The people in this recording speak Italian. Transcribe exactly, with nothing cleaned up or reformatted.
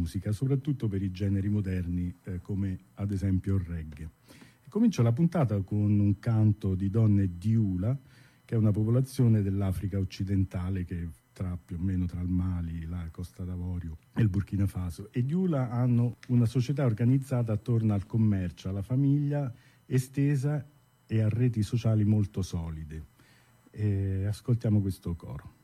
musica, soprattutto per i generi moderni eh, come ad esempio il reggae. E comincio la puntata con un canto di donne Dioula, che è una popolazione dell'Africa occidentale che tra più o meno tra il Mali, la Costa d'Avorio e il Burkina Faso. E Dioula hanno una società organizzata attorno al commercio, alla famiglia estesa e a reti sociali molto solide. E ascoltiamo questo coro.